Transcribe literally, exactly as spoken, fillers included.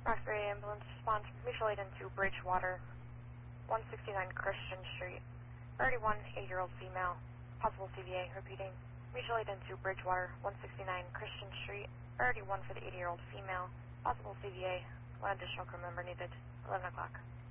Roxbury ambulance response, mutual aid into Bridgewater, one sixty-nine Christian Street. Priority one, eight-year-old female. Possible C V A, repeating. Mutual aid into Bridgewater, one sixty-nine Christian Street. Priority one for the eighty-year-old female. Possible C V A, one additional crew member needed. eleven o'clock.